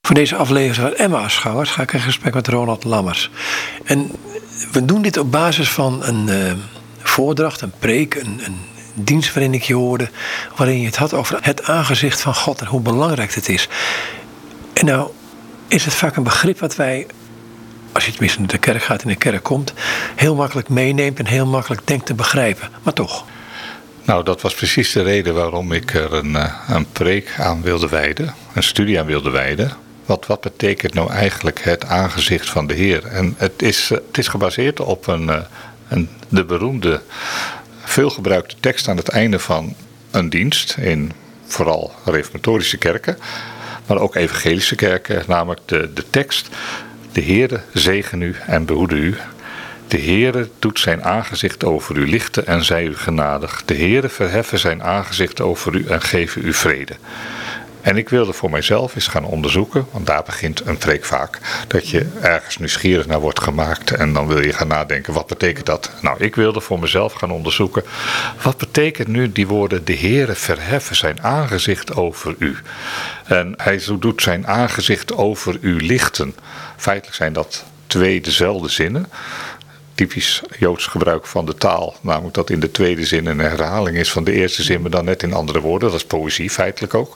Voor deze aflevering van Emmausgangers ga ik in gesprek met Ronald Lammers. En we doen dit op basis van een voordracht, een preek, een dienst waarin ik je hoorde, waarin je het had over het aangezicht van God en hoe belangrijk het is. En nou is het vaak een begrip wat wij, als je tenminste naar de kerk gaat en in de kerk komt, heel makkelijk meeneemt en heel makkelijk denkt te begrijpen. Maar toch. Nou, dat was precies de reden waarom ik er een preek aan wilde wijden, een studie aan wilde wijden. Wat betekent nou eigenlijk het aangezicht van de Heer? En het is gebaseerd op de beroemde, veelgebruikte tekst aan het einde van een dienst in vooral reformatorische kerken, maar ook evangelische kerken, namelijk de tekst: de Heere zegen u en behoede u. De Heere doet zijn aangezicht over u lichten en zij u genadig. De Heere verheffen zijn aangezicht over u en geven u vrede. En ik wilde voor mijzelf eens gaan onderzoeken, want daar begint een preek vaak, dat je ergens nieuwsgierig naar wordt gemaakt en dan wil je gaan nadenken, wat betekent dat? Nou, ik wilde voor mezelf gaan onderzoeken, wat betekent nu die woorden: de Heere verheffen zijn aangezicht over u. En hij doet zijn aangezicht over u lichten. Feitelijk zijn dat twee dezelfde zinnen. Typisch Joods gebruik van de taal, namelijk dat in de tweede zin een herhaling is van de eerste zin, maar dan net in andere woorden. Dat is poëzie, feitelijk ook.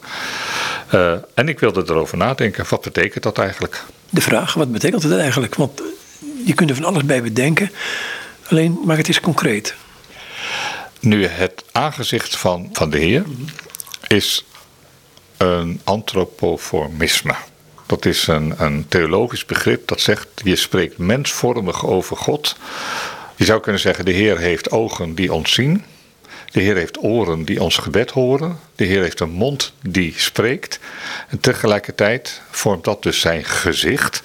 En ik wilde erover nadenken, wat betekent dat eigenlijk? De vraag, wat betekent het eigenlijk? Want je kunt er van alles bij bedenken, alleen maak het eens concreet. Nu, het aangezicht van de Heer is een antropoformisme. Dat is een theologisch begrip dat zegt, je spreekt mensvormig over God. Je zou kunnen zeggen, de Heer heeft ogen die ons zien. De Heer heeft oren die ons gebed horen. De Heer heeft een mond die spreekt. En tegelijkertijd vormt dat dus zijn gezicht.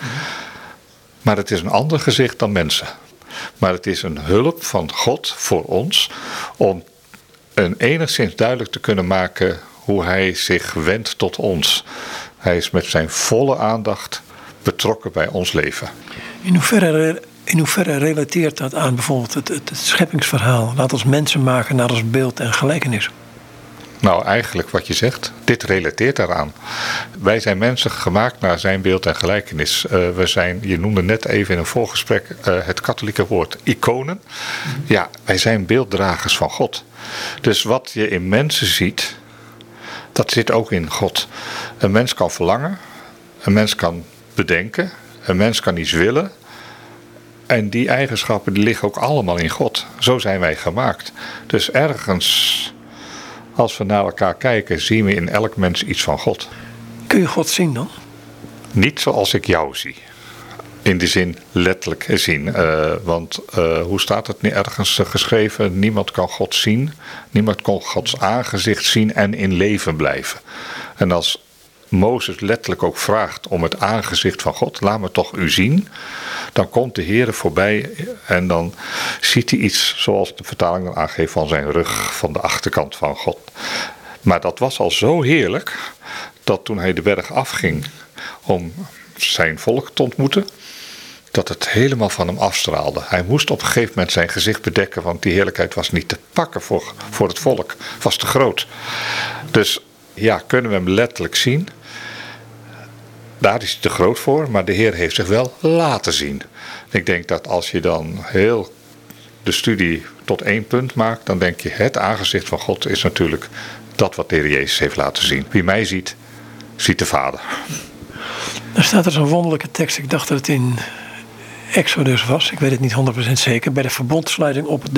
Maar het is een ander gezicht dan mensen. Maar het is een hulp van God voor ons om enigszins duidelijk te kunnen maken hoe hij zich wendt tot ons. Hij is met zijn volle aandacht betrokken bij ons leven. In hoeverre relateert dat aan bijvoorbeeld het scheppingsverhaal? Laat ons mensen maken naar ons beeld en gelijkenis. Nou, eigenlijk wat je zegt, dit relateert daaraan. Wij zijn mensen gemaakt naar zijn beeld en gelijkenis. Je noemde net even in een voorgesprek het katholieke woord iconen. Ja, wij zijn beelddragers van God. Dus wat je in mensen ziet, dat zit ook in God. Een mens kan verlangen, een mens kan bedenken, een mens kan iets willen. En die eigenschappen die liggen ook allemaal in God. Zo zijn wij gemaakt. Dus ergens, als we naar elkaar kijken, zien we in elk mens iets van God. Kun je God zien dan? Niet zoals ik jou zie. In de zin letterlijk zien. Want hoe staat het nu ergens geschreven? Niemand kan God zien. Niemand kan Gods aangezicht zien en in leven blijven. En als Mozes letterlijk ook vraagt om het aangezicht van God, laat me toch u zien. Dan komt de Heere voorbij en dan ziet hij iets, zoals de vertaling dan aangeeft, van zijn rug, van de achterkant van God. Maar dat was al zo heerlijk, dat toen hij de berg afging om zijn volk te ontmoeten, dat het helemaal van hem afstraalde. Hij moest op een gegeven moment zijn gezicht bedekken, want die heerlijkheid was niet te pakken voor het volk. Het was te groot. Dus ja, kunnen we hem letterlijk zien? Daar is hij te groot voor, maar de Heer heeft zich wel laten zien. Ik denk dat als je dan heel de studie tot één punt maakt, dan denk je, het aangezicht van God is natuurlijk dat wat de Heer Jezus heeft laten zien. Wie mij ziet, ziet de Vader. Dan staat er zo'n wonderlijke tekst, ik dacht dat het in Exodus was, ik weet het niet 100% zeker, bij de verbondsluiting op